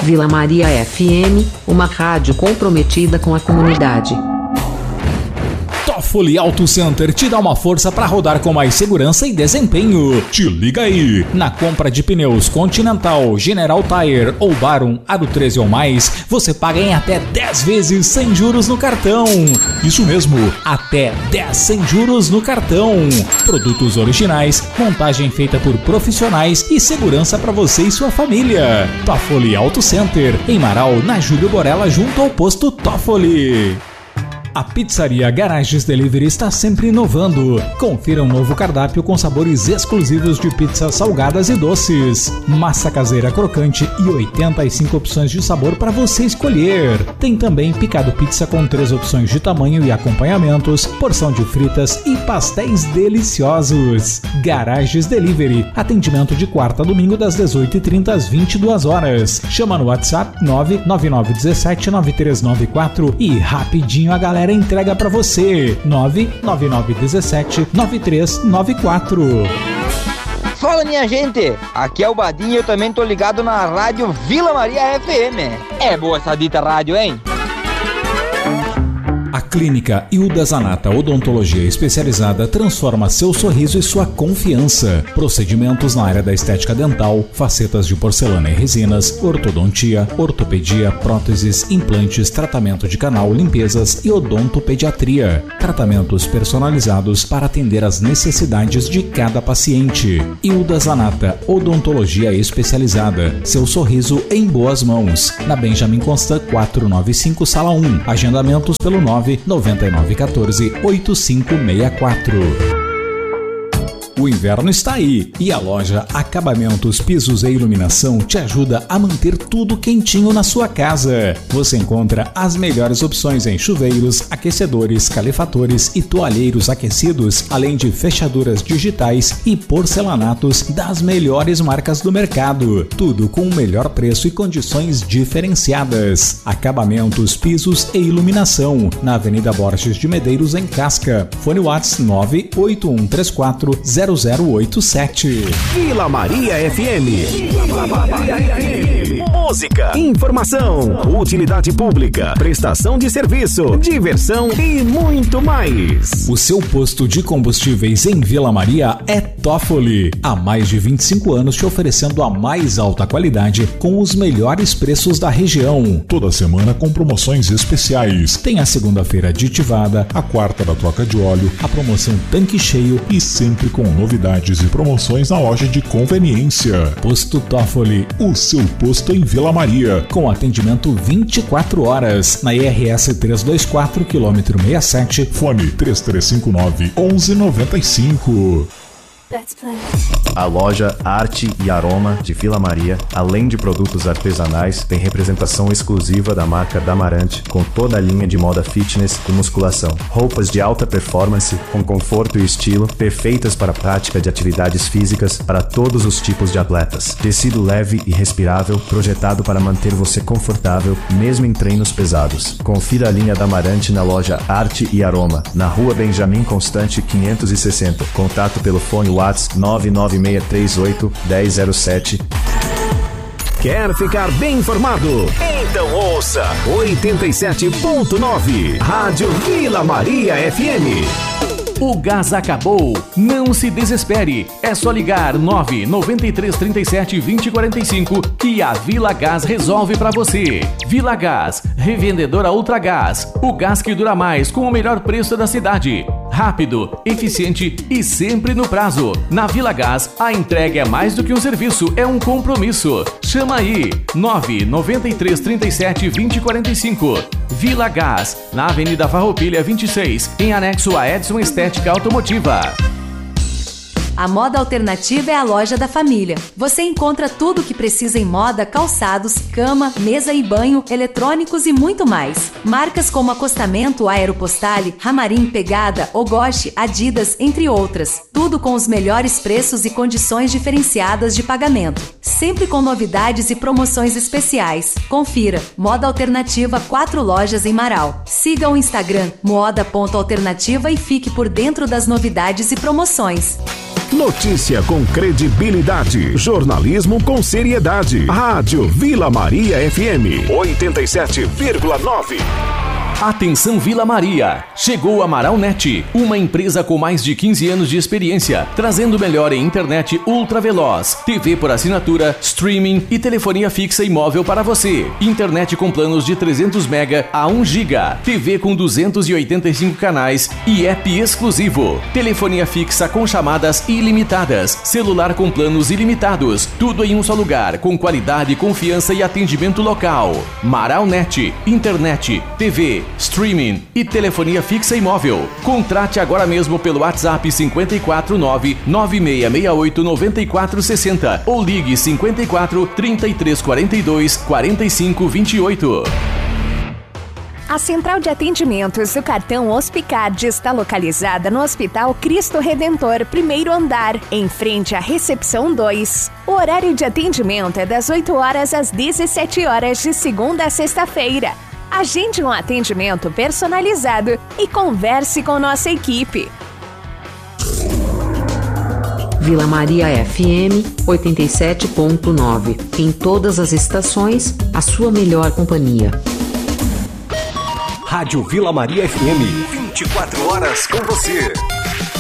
Vila Maria FM, uma rádio comprometida com a comunidade. Toffoli Auto Center te dá uma força para rodar com mais segurança e desempenho. Te liga aí! Na compra de pneus Continental, General Tire ou Barum Aro 13 ou mais, você paga em até 10 vezes sem juros no cartão. Isso mesmo, até 10 sem juros no cartão. Produtos originais, montagem feita por profissionais e segurança para você e sua família. Toffoli Auto Center, em Marau, na Júlio Borella, junto ao posto Toffoli. A pizzaria Garages Delivery está sempre inovando. Confira um novo cardápio com sabores exclusivos de pizzas salgadas e doces. Massa caseira crocante e 85 opções de sabor para você escolher. Tem também picado pizza com 3 opções de tamanho e acompanhamentos, porção de fritas e pastéis deliciosos. Garages Delivery. Atendimento de quarta a domingo das 18h30 às 22 horas. Chama no WhatsApp 999179394 e rapidinho a galera entrega pra você. 999179394. Fala, minha gente, aqui é o Badinho, eu também tô ligado na rádio Vila Maria FM. É boa essa dita rádio, hein? A Clínica Hilda Zanata Odontologia Especializada transforma seu sorriso e sua confiança. Procedimentos na área da estética dental, facetas de porcelana e resinas, ortodontia, ortopedia, próteses, implantes, tratamento de canal, limpezas e odontopediatria. Tratamentos personalizados para atender às necessidades de cada paciente. Hilda Zanata Odontologia Especializada. Seu sorriso em boas mãos. Na Benjamin Constant 495, Sala 1. Agendamentos pelo 99914-8564. O inverno está aí e a loja Acabamentos, Pisos e Iluminação te ajuda a manter tudo quentinho na sua casa. Você encontra as melhores opções em chuveiros, aquecedores, calefatores e toalheiros aquecidos, além de fechaduras digitais e porcelanatos das melhores marcas do mercado. Tudo com o melhor preço e condições diferenciadas. Acabamentos, Pisos e Iluminação, na Avenida Borges de Medeiros, em Casca. Fone WhatsApp 981340087. Vila Maria FM. Vila Maria FM. Música, informação, utilidade pública, prestação de serviço, diversão e muito mais. O seu posto de combustíveis em Vila Maria é Toffoli. Há mais de 25 anos te oferecendo a mais alta qualidade com os melhores preços da região. Toda semana com promoções especiais. Tem a segunda-feira aditivada, a quarta da troca de óleo, a promoção tanque cheio e sempre com novidades e promoções na loja de conveniência. Posto Toffoli, o seu posto em Vila Maria, com atendimento 24 horas, na IRS 324, quilômetro 67, fone 3359-1195. A loja Arte e Aroma de Vila Maria, além de produtos artesanais, tem representação exclusiva da marca Damarante, com toda a linha de moda fitness e musculação. Roupas de alta performance, com conforto e estilo, perfeitas para a prática de atividades físicas para todos os tipos de atletas. Tecido leve e respirável, projetado para manter você confortável, mesmo em treinos pesados. Confira a linha Damarante na loja Arte e Aroma, na Rua Benjamin Constant 560. Contato pelo fone WhatsApp 99638-1007. Quer ficar bem informado? Então ouça 87.9 Rádio Vila Maria FM. O gás acabou? Não se desespere. É só ligar 99337-2045 que a Vila Gás resolve pra você. Vila Gás, revendedora Ultragás. O gás que dura mais com o melhor preço da cidade. Rápido, eficiente e sempre no prazo. Na Vila Gás, a entrega é mais do que um serviço, é um compromisso. Chama aí, 99337-2045. Vila Gás, na Avenida Farroupilha 26, em anexo a Edson Estética Automotiva. A Moda Alternativa é a loja da família. Você encontra tudo o que precisa em moda, calçados, cama, mesa e banho, eletrônicos e muito mais. Marcas como Acostamento, Aeropostale, Ramarim, Pegada, Ogoshi, Adidas, entre outras. Tudo com os melhores preços e condições diferenciadas de pagamento. Sempre com novidades e promoções especiais. Confira. Moda Alternativa, 4 lojas em Marau. Siga o Instagram moda.alternativa e fique por dentro das novidades e promoções. Notícia com credibilidade. Jornalismo com seriedade. Rádio Vila Maria FM 87,9. Atenção Vila Maria! Chegou a Amaralnet, uma empresa com mais de 15 anos de experiência, trazendo o melhor em internet ultra veloz, TV por assinatura, streaming e telefonia fixa e móvel para você. Internet com planos de 300 MB a 1 GB, TV com 285 canais e app exclusivo. Telefonia fixa com chamadas ilimitadas, celular com planos ilimitados, tudo em um só lugar, com qualidade, confiança e atendimento local. Amaralnet, internet, TV, streaming e telefonia fixa e móvel. Contrate agora mesmo pelo WhatsApp 549-9668-9460 ou ligue 54-3342-4528. A central de atendimentos do cartão Hospicard está localizada no Hospital Cristo Redentor, primeiro andar, em frente à recepção 2. O horário de atendimento é das 8 horas às 17 horas de segunda a sexta-feira. Agende um atendimento personalizado e converse com nossa equipe. Vila Maria FM 87,9. Em todas as estações, a sua melhor companhia. Rádio Vila Maria FM 24 horas com você.